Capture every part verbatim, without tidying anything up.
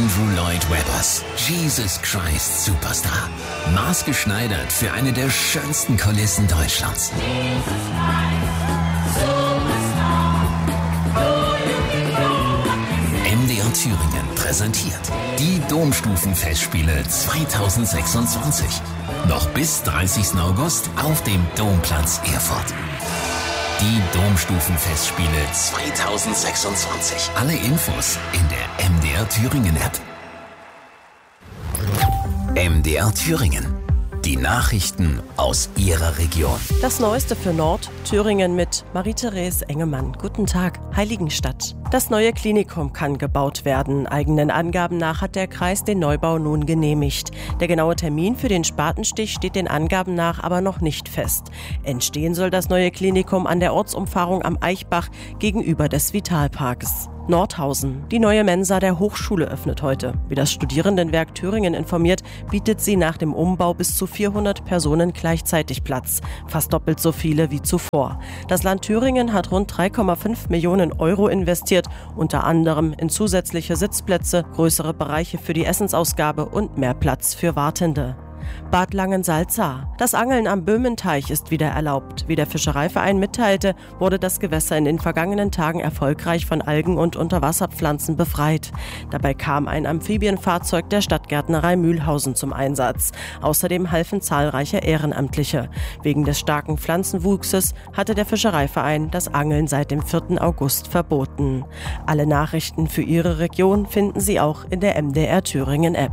Andrew Lloyd Webbers Jesus Christ Superstar. Maßgeschneidert für eine der schönsten Kulissen Deutschlands. M D R Thüringen präsentiert die Domstufenfestspiele zweitausendsechsundzwanzig. Noch bis dreißigsten August auf dem Domplatz Erfurt. Die Domstufenfestspiele zweitausendsechsundzwanzig. Alle Infos in der M D R Thüringen App. M D R Thüringen. Die Nachrichten aus Ihrer Region. Das Neueste für Nordthüringen mit Marie-Therese Engemann. Guten Tag, Heiligenstadt. Das neue Klinikum kann gebaut werden. Eigenen Angaben nach hat der Kreis den Neubau nun genehmigt. Der genaue Termin für den Spatenstich steht den Angaben nach aber noch nicht fest. Entstehen soll das neue Klinikum an der Ortsumfahrung am Eichbach gegenüber des Vitalparks. Nordhausen. Die neue Mensa der Hochschule öffnet heute. Wie das Studierendenwerk Thüringen informiert, bietet sie nach dem Umbau bis zu vierhundert Personen gleichzeitig Platz. Fast doppelt so viele wie zuvor. Das Land Thüringen hat rund drei Komma fünf Millionen Euro investiert, unter anderem in zusätzliche Sitzplätze, größere Bereiche für die Essensausgabe und mehr Platz für Wartende. Bad Langensalza. Das Angeln am Böhmenteich ist wieder erlaubt. Wie der Fischereiverein mitteilte, wurde das Gewässer in den vergangenen Tagen erfolgreich von Algen und Unterwasserpflanzen befreit. Dabei kam ein Amphibienfahrzeug der Stadtgärtnerei Mühlhausen zum Einsatz. Außerdem halfen zahlreiche Ehrenamtliche. Wegen des starken Pflanzenwuchses hatte der Fischereiverein das Angeln seit dem vierten August verboten. Alle Nachrichten für Ihre Region finden Sie auch in der M D R Thüringen App.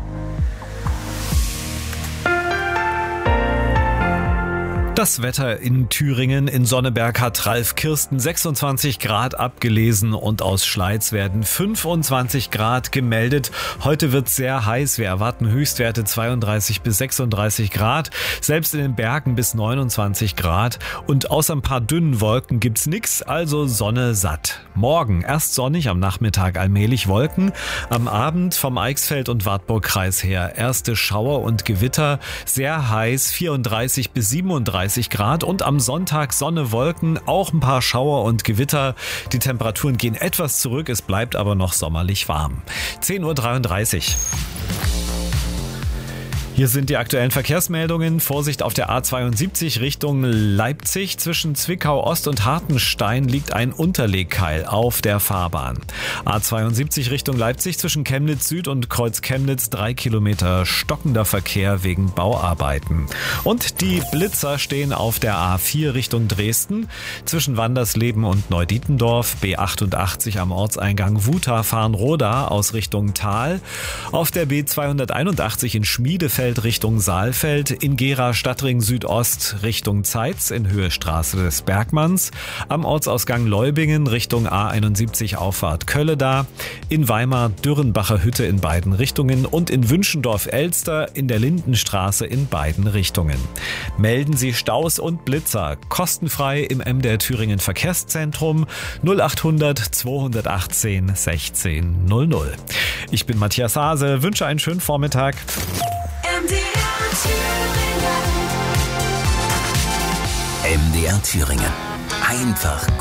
Das Wetter in Thüringen. In Sonneberg hat Ralf Kirsten sechsundzwanzig Grad abgelesen und aus Schleiz werden fünfundzwanzig Grad gemeldet. Heute wird sehr heiß. Wir erwarten Höchstwerte zweiunddreißig bis sechsunddreißig Grad. Selbst in den Bergen bis neunundzwanzig Grad. Und außer ein paar dünnen Wolken gibt's nix, also Sonne satt. Morgen erst sonnig, am Nachmittag allmählich Wolken. Am Abend vom Eichsfeld und Wartburgkreis her erste Schauer und Gewitter. Sehr heiß, vierunddreißig bis siebenunddreißig Grad und am Sonntag Sonne, Wolken, auch ein paar Schauer und Gewitter. Die Temperaturen gehen etwas zurück, es bleibt aber noch sommerlich warm. zehn Uhr dreiunddreißig. Hier sind die aktuellen Verkehrsmeldungen. Vorsicht auf der A zweiundsiebzig Richtung Leipzig. Zwischen Zwickau Ost und Hartenstein liegt ein Unterlegkeil auf der Fahrbahn. A zweiundsiebzig Richtung Leipzig zwischen Chemnitz Süd und Kreuz Chemnitz drei Kilometer stockender Verkehr wegen Bauarbeiten. Und die Blitzer stehen auf der A vier Richtung Dresden. Zwischen Wandersleben und Neudietendorf. B achtundachtzig am Ortseingang Wuta-Farnroda aus Richtung Tal. Auf der B zweihunderteinundachtzig in Schmiedefeld Richtung Saalfeld, in Gera Stadtring Südost Richtung Zeitz in Höhe Straße des Bergmanns, am Ortsausgang Leubingen Richtung A einundsiebzig Auffahrt Kölleda, in Weimar Dürrenbacher Hütte in beiden Richtungen und in Wünschendorf-Elster in der Lindenstraße in beiden Richtungen. Melden Sie Staus und Blitzer kostenfrei im M D R Thüringen Verkehrszentrum null achthundert zweihundertachtzehn sechzehn null null. Ich bin Matthias Hase, wünsche einen schönen Vormittag. M D R Thüringen. Einfach